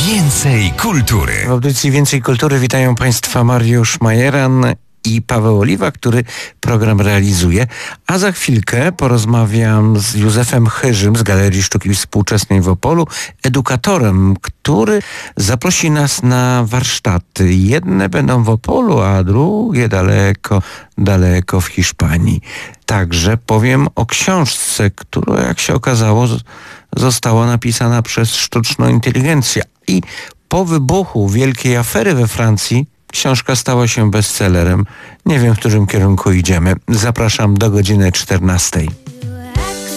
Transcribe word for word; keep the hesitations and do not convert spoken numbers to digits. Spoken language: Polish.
Więcej kultury. W audycji Więcej Kultury witają Państwa Mariusz Majeran i Paweł Oliwa, który program realizuje. A za chwilkę porozmawiam z Józefem Chyżym z Galerii Sztuki Współczesnej w Opolu, edukatorem, który zaprosi nas na warsztaty. Jedne będą w Opolu, a drugie daleko, daleko w Hiszpanii. Także powiem o książce, która, jak się okazało, została napisana przez sztuczną inteligencję. I po wybuchu wielkiej afery we Francji książka stała się bestsellerem. Nie wiem, w którym kierunku idziemy. Zapraszam do godziny czternastej.